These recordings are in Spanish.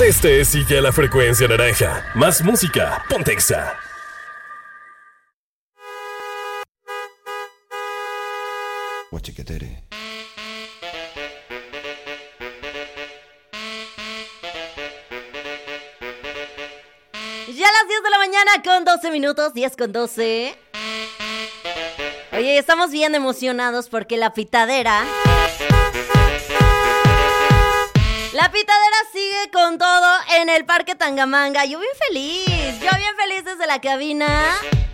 Este sigue a la frecuencia naranja. Más música, Ponte Exa. Guachiquetere. Ya a las 10 de la mañana con 12 minutos, 10 con 12. Oye, estamos bien emocionados porque la pitadera sigue con todo en el Parque Tangamanga. Yo bien feliz desde la cabina,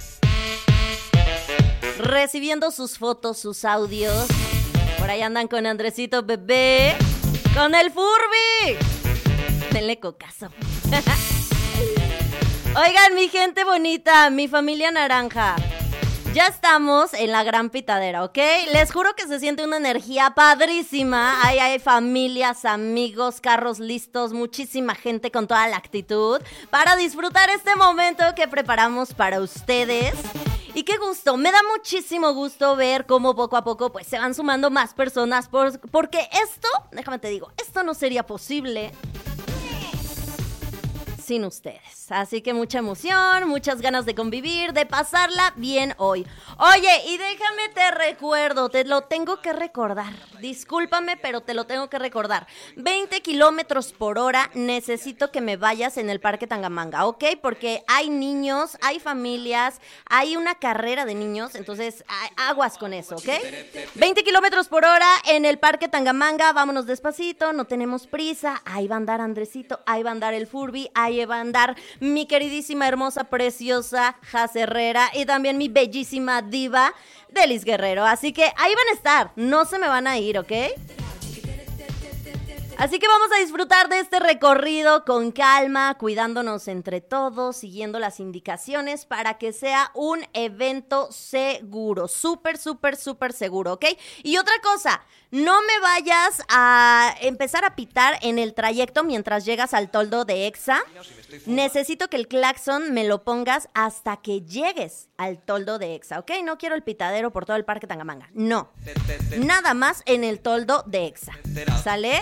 recibiendo sus fotos, sus audios. Por ahí andan con Andresito Bebé, con el Furby. Denle cocazo. Oigan, mi gente bonita, mi familia naranja, ya estamos en la gran pitadera, ¿ok? Les juro que se siente una energía padrísima. Ahí hay familias, amigos, carros listos, muchísima gente con toda la actitud para disfrutar este momento que preparamos para ustedes. Y qué gusto, me da muchísimo gusto ver cómo poco a poco pues se van sumando más personas porque esto, déjame te digo, esto no sería posible sin ustedes. Así que mucha emoción, muchas ganas de convivir, de pasarla bien hoy. Oye, y déjame te recuerdo, te lo tengo que recordar. Discúlpame, pero te lo tengo que recordar. 20 kilómetros por hora, necesito que me vayas en el Parque Tangamanga, ¿ok? Porque hay niños, hay familias, hay una carrera de niños, entonces aguas con eso, ¿ok? 20 kilómetros por hora en el Parque Tangamanga, vámonos despacito, no tenemos prisa. Ahí va a andar Andresito, ahí va a andar el Furby, ahí va a andar mi queridísima, hermosa, preciosa Jas Herrera y también mi bellísima diva Delis Guerrero. Así que ahí van a estar, no se me van a ir, ¿ok? Así que vamos a disfrutar de este recorrido con calma, cuidándonos entre todos, siguiendo las indicaciones para que sea un evento seguro, súper seguro, ¿ok? Y otra cosa, no me vayas a empezar a pitar en el trayecto mientras llegas al toldo de Exa. Necesito que el claxon me lo pongas hasta que llegues al toldo de Exa, ¿ok? No quiero el pitadero por todo el Parque Tangamanga, no. Nada más en el toldo de Exa, ¿sale?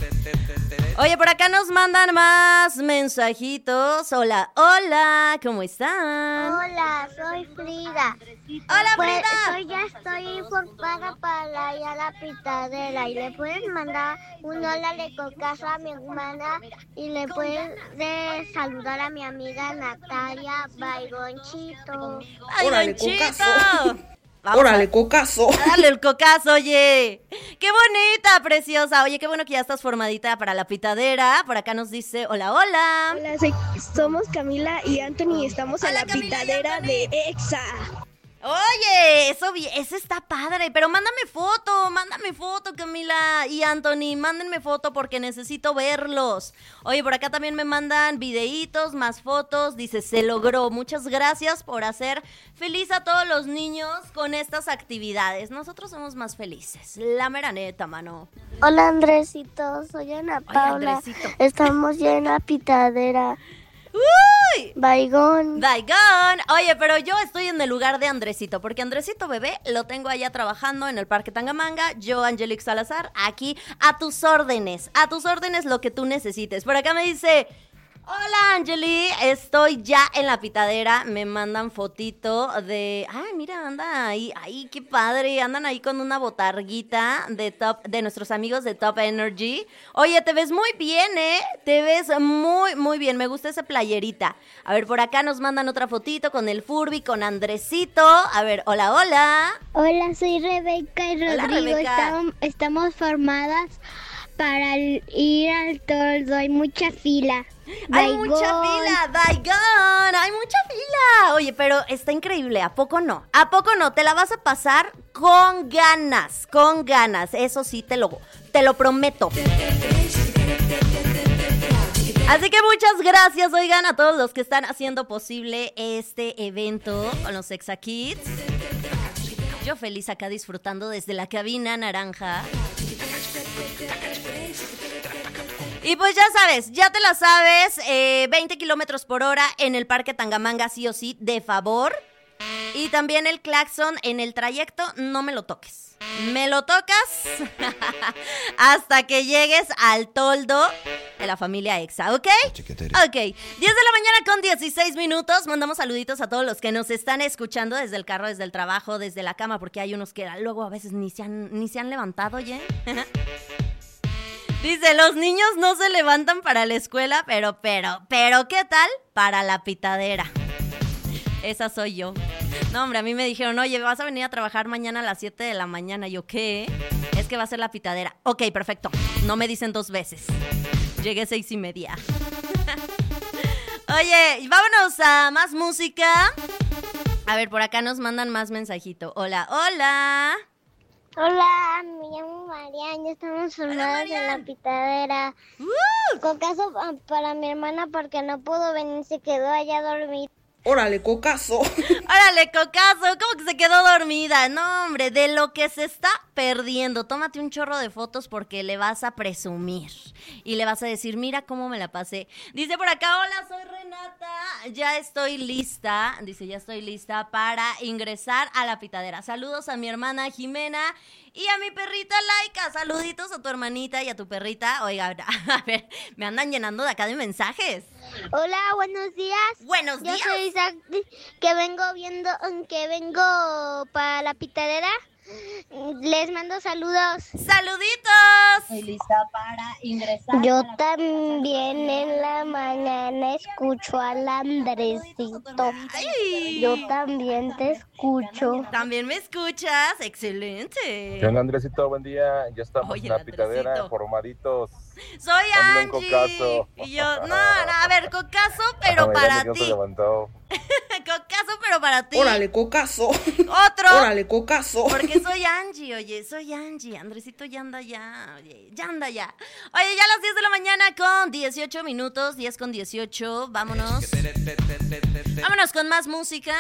Oye, por acá nos mandan más mensajitos. Hola, ¿cómo están? Hola, soy Frida. Hola, Pues, Frida. ya estoy informada para ir a la pitadera y le pueden mandar un hola de cocazo a mi hermana y le pueden saludar a mi amiga Natalia Baigonchito. ¡Ay, Órale, Donchito! cocazo. Vamos Órale, cocazo. a darle el cocazo, oye. ¡Qué bonita, preciosa! Oye, qué bueno que ya estás formadita para la pitadera. Por acá nos dice, hola. Hola, somos Camila y Anthony, estamos en Hola, la Camila y pitadera Anthony. de EXA. Oye, eso está padre, pero mándame foto, Camila y Anthony, mándenme foto porque necesito verlos. Oye, por acá también me mandan videitos, más fotos, dice, se logró, muchas gracias por hacer feliz a todos los niños con estas actividades, nosotros somos más felices, la mera neta, mano. Hola Andresito, soy Ana Paula. Andresito. Estamos ya en la pitadera. ¡Uy! Baigón. Oye, pero yo estoy en el lugar de Andresito, porque Andresito bebé lo tengo allá trabajando en el Parque Tangamanga. Yo, Angelique Salazar, aquí a tus órdenes lo que tú necesites. Por acá me dice, hola Angeli, estoy ya en la pitadera, me mandan fotito de, ay mira, anda ahí, ay qué padre, andan ahí con una botarguita de nuestros amigos de Top Energy. Oye, te ves muy bien, te ves muy bien, me gusta esa playerita. A ver, por acá nos mandan otra fotito con el Furby, con Andresito. A ver, hola. Hola, soy Rebeca y Hola, Rodrigo. Rebeca. Estamos formadas para ir al toldo. Hay mucha fila. Hay mucha fila, Daigón, hay mucha fila. Oye, pero está increíble, ¿a poco no? Te la vas a pasar con ganas, eso sí te lo prometo. Así que muchas gracias, oigan, a todos los que están haciendo posible este evento con los Exa Kids. Yo feliz acá disfrutando desde la cabina naranja. Y pues ya sabes, ya te la sabes, 20 kilómetros por hora en el Parque Tangamanga, sí o sí, de favor. Y también el claxon en el trayecto, no me lo toques. Me lo tocas hasta que llegues al toldo de la familia Exa, ¿ok? Ok, 10 de la mañana con 16 minutos. Mandamos saluditos a todos los que nos están escuchando desde el carro, desde el trabajo, desde la cama, porque hay unos que luego a veces ni se han levantado, ¿oye? Dice, los niños no se levantan para la escuela, pero, ¿qué tal? Para la pitadera. Esa soy yo. No, hombre, a mí me dijeron, oye, vas a venir a trabajar mañana a las 7 de la mañana. Yo, ¿qué? Es que va a ser la pitadera. Ok, perfecto. No me dicen 2 veces. Llegué 6:30. Oye, vámonos a más música. A ver, por acá nos mandan más mensajito. Hola. Hola, me llamo Marian, ya estamos formadas en la pitadera. Cocazo para mi hermana porque no pudo venir, se quedó allá dormida. ¡Órale, cocazo! ¡Órale, cocazo! ¿Cómo que se quedó dormida? No, hombre, de lo que se está perdiendo. Tómate un chorro de fotos porque le vas a presumir. Y le vas a decir, mira cómo me la pasé. Dice por acá, hola, soy Renata. Ya estoy lista. Dice, ya estoy lista para ingresar a la pitadera. Saludos a mi hermana Jimena y a mi perrita Laika. Saluditos a tu hermanita y a tu perrita. Oiga, a ver, me andan llenando de acá de mensajes. Hola, buenos días. Buenos días. Yo soy Isaac, que vengo para la pitadera. Les mando saludos. ¡Saluditos! Estoy lista para ingresar. Yo también en la mañana escucho al Andresito. Ay. Yo también te escucho. ¿También me escuchas? ¡Excelente! ¿Qué onda, Andresito? Buen día. Ya estamos Oye, en la Andresito. pitadera, formaditos. Soy Ponle un Angie. cocazo. Y yo, no, a ver, cocazo, pero para Ya se ti. levantó. Cocazo, pero para ti. ¡Órale, cocazo! Otro. ¡Órale, cocazo! Porque soy Angie, oye, soy Angie. Andresito ya anda ya, oye, ya anda ya. Oye, ya a las 10 de la mañana con 18 minutos, 10 con 18, vámonos. Vámonos con más música.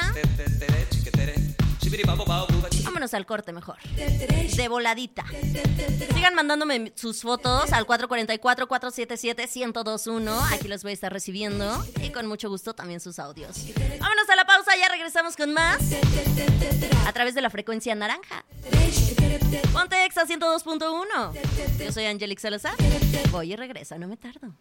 Vámonos al corte mejor. De voladita. Sigan mandándome sus fotos al 444-477-1021. Aquí los voy a estar recibiendo. Y con mucho gusto también sus audios. Vámonos a la pausa, ya regresamos con más. A través de la frecuencia naranja. Ponte Exa 102.1. Yo soy Angelique Salazar. Voy y regreso, no me tardo.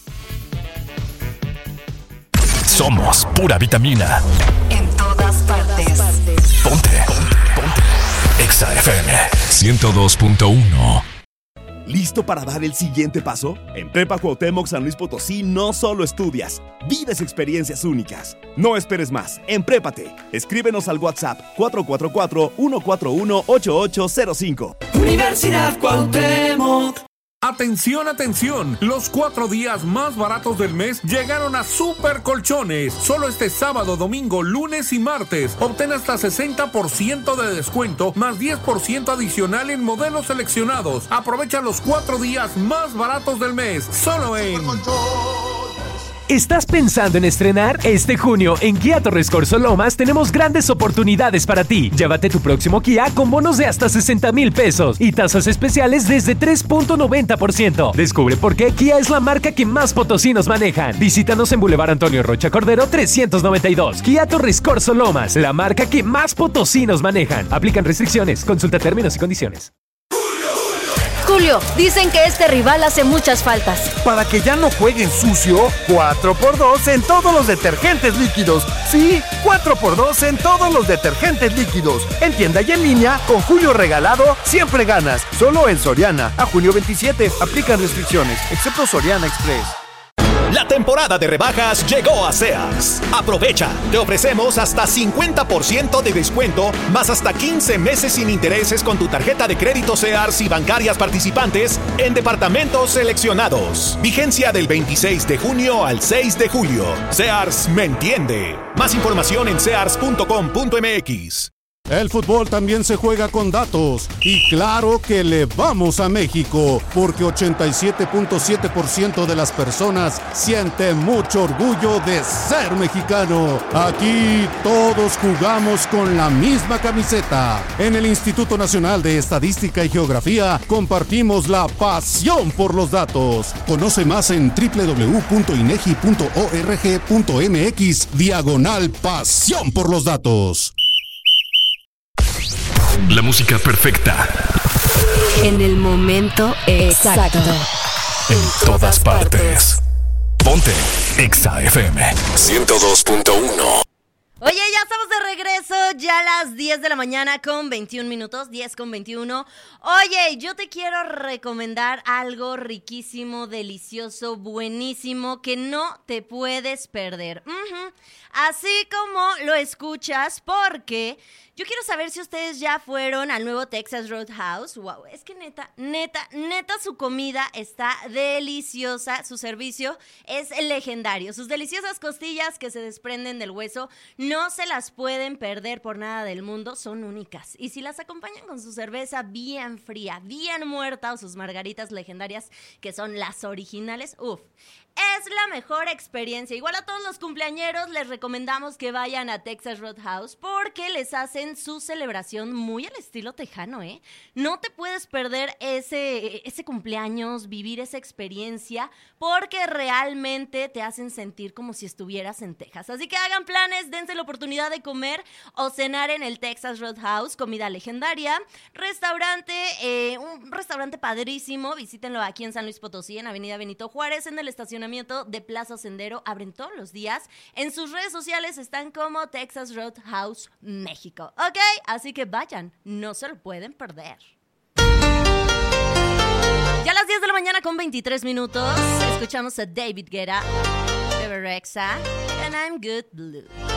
Somos pura vitamina. En todas partes. Ponte. Exa FM 102.1. ¿Listo para dar el siguiente paso? En Prepa Cuauhtémoc San Luis Potosí no solo estudias, vives experiencias únicas. No esperes más, emprépate. Escríbenos al WhatsApp 444-141-8805. Universidad Cuauhtémoc. Atención, atención, los 4 días más baratos del mes llegaron a Super Colchones. Solo este sábado, domingo, lunes y martes. Obtén hasta 60% de descuento más 10% adicional en modelos seleccionados. Aprovecha los 4 días más baratos del mes, solo en... ¿Estás pensando en estrenar? Este junio en Kia Torres Corzo Lomas tenemos grandes oportunidades para ti. Llévate tu próximo Kia con bonos de hasta 60,000 pesos y tasas especiales desde 3.90%. Descubre por qué Kia es la marca que más potosinos manejan. Visítanos en Boulevard Antonio Rocha Cordero 392. Kia Torres Corzo Lomas, la marca que más potosinos manejan. Aplican restricciones. Consulta términos y condiciones. Julio, dicen que este rival hace muchas faltas. Para que ya no jueguen sucio, 4x2 en todos los detergentes líquidos. Sí, 4x2 en todos los detergentes líquidos. En tienda y en línea, con Julio regalado, siempre ganas. Solo en Soriana. A junio 27, aplican restricciones, excepto Soriana Express. La temporada de rebajas llegó a Sears. Aprovecha, te ofrecemos hasta 50% de descuento, más hasta 15 meses sin intereses con tu tarjeta de crédito Sears y bancarias participantes en departamentos seleccionados. Vigencia del 26 de junio al 6 de julio. Sears me entiende. Más información en sears.com.mx. El fútbol también se juega con datos y claro que le vamos a México porque 87.7% de las personas sienten mucho orgullo de ser mexicano. Aquí todos jugamos con la misma camiseta. En el Instituto Nacional de Estadística y Geografía compartimos la pasión por los datos. Conoce más en www.inegi.org.mx/pasión por los datos. La música perfecta. En el momento exacto. En todas partes. Ponte Exa FM 102.1. Oye, ya estamos de regreso, ya a las 10 de la mañana con 21 minutos, 10 con 21. Oye, yo te quiero recomendar algo riquísimo, delicioso, buenísimo, que no te puedes perder. Así como lo escuchas, porque yo quiero saber si ustedes ya fueron al nuevo Texas Roadhouse. Wow, es que neta, su comida está deliciosa, su servicio es legendario. Sus deliciosas costillas que se desprenden del hueso no se las pueden perder por nada del mundo, son únicas. Y si las acompañan con su cerveza bien fría, bien muerta o sus margaritas legendarias, que son las originales, es la mejor experiencia. Igual a todos los cumpleañeros les recomendamos que vayan a Texas Roadhouse porque les hacen su celebración muy al estilo tejano, ¿eh? No te puedes perder ese cumpleaños, vivir esa experiencia, porque realmente te hacen sentir como si estuvieras en Texas. Así que hagan planes, dense la oportunidad de comer o cenar en el Texas Roadhouse, comida legendaria, un restaurante padrísimo. Visítenlo aquí en San Luis Potosí, en Avenida Benito Juárez, en el estacionamiento de Plaza Sendero. Abren todos los días. En sus redes sociales están como Texas Roadhouse México. ¿Ok? Así que vayan, no se lo pueden perder. Ya a las 10 de la mañana con 23 minutos escuchamos a David Guetta, Exa, and I'm Good Blue.